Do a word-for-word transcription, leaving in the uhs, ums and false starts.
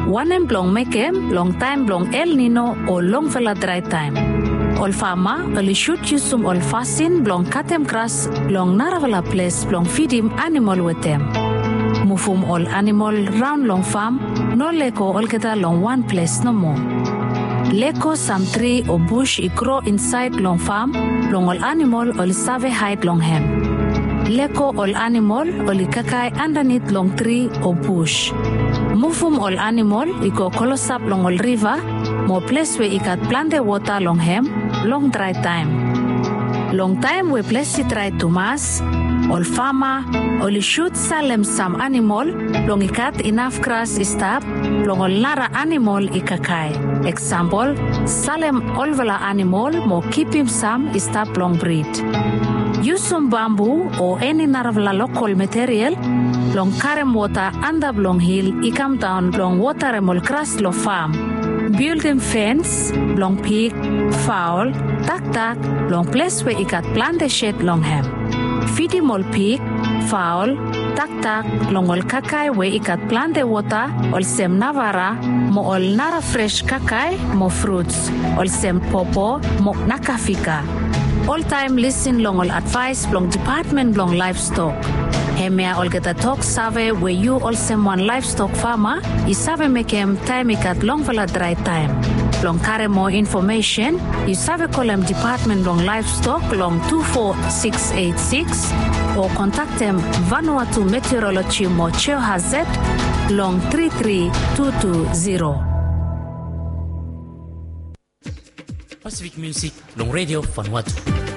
Wanem blong mekem long time blong El Nino o long vela dry time. Ol fama oli shoot yusum ol fasin blong katem grass blong naravala place blong feedim animal wetem. Mufum ol animal round long farm no leko ol keta long one place no more. Leko some tree or bush I grow inside long farm long ol animal ol save hide long hem. Leko ol animal oli kakai underneath long tree or bush. Mufum ol animal iko kolosap long ol river mo place where ikat plant water long hem long dry time. Long time we place it dry to mass ol farmer oli shoot salem some animal long ikat enough grass stop long ol nara animal ikakai. Example, salem olvala animal mo keep him some stop long breed. Use some bamboo or any narvala local material long carem water under long hill I come down long water remol grass lo farm. Building fence long pig, fowl, tak tak long place where I got plant the shed long hem. Feed him all pig, fowl, tak tak long ol kakai where I got plant the water ol sem navara mo ol nara fresh kakai mo fruits ol sem popo mo nakafika. All time listen long all advice long department long livestock. Hemea all get a talk save where you all someone livestock farmer is save make him time ikat long vala dry time. Long carry more information, you save call him department long livestock long two four six eight six or contact them Vanuatu Meteorology mo Cheo Hazet long three three two two zero. Pacific Music long radio Vanuatu.